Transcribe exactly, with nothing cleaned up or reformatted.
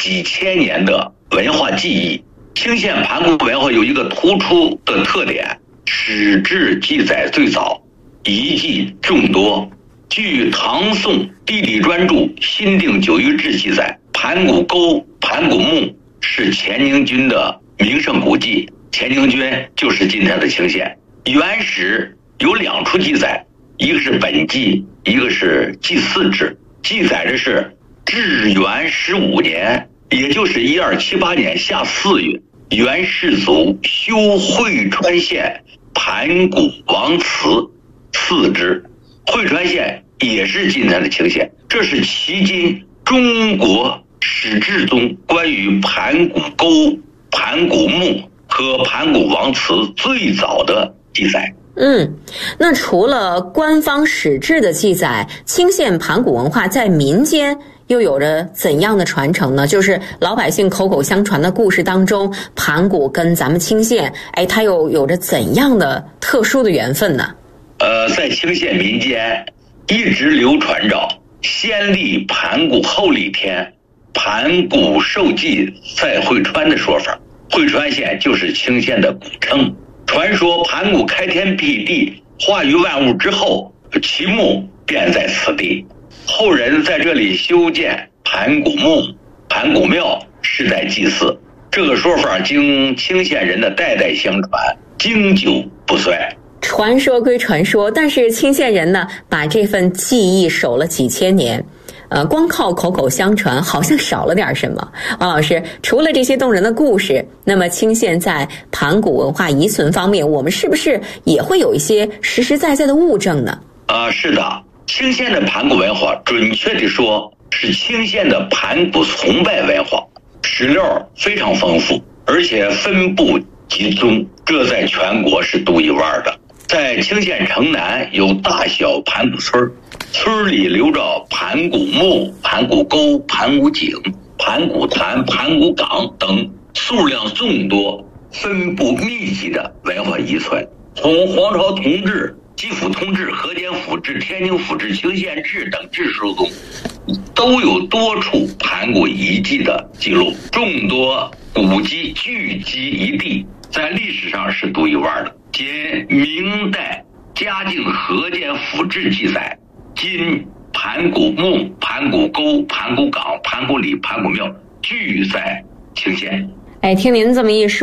几千年的文化记忆。清县盘古文化有一个突出的特点，史志记载最早，遗迹众多。据唐宋地理专著《新定九余志》记载，盘古沟、盘古墓是乾宁君的名胜古迹，乾宁君就是今天的清县。原始有两处记载，一个是本纪，一个是纪四志，记载的是至元十五年，也就是一二七八年夏四月，元世祖修汇川县盘古王祠四支。汇川县也是今天的清县，这是迄今中国史志中关于盘古沟、盘古墓和盘古王祠最早的记载。 嗯，那除了官方史志的记载，清县盘古文化在民间又有着怎样的传承呢？就是老百姓口口相传的故事当中，盘古跟咱们清县，哎，它又有着怎样的特殊的缘分呢？ 呃，在清县民间一直流传着先立盘古后立天，盘古受祭在汇川的说法。汇川县就是清县的古称。传说盘古开天辟地，化育万物之后，其墓便在此地，后人在这里修建盘古墓、盘古庙，世代祭祀。这个说法经清县人的代代相传，经久不衰。 传说归传说，但是清县人呢，把这份记忆守了几千年，呃，光靠口口相传好像少了点什么。王老师，除了这些动人的故事，那么清县在盘古文化遗存方面，我们是不是也会有一些实实在在的物证呢？ 啊、呃，是的，清县的盘古文化，准确地说是清县的盘古崇拜文化，史料非常丰富，而且分布集中，这在全国是独一无二的。在清县城南有大小盘古村，村里留着盘古墓、盘古沟、盘古井、盘古潭、盘古港等数量众多、分布密集的文化遗存。从黄巢同治、基辅同治、河间府志、天津府志、清县志等志书中，都有多处盘古遗迹的记录，众多古迹聚集一地，在历史上是独一无二的。仅明代嘉靖河间府志记载，今盘古墓、盘古沟、盘古港、盘古里、盘古庙俱在清县。 哎，听您这么一说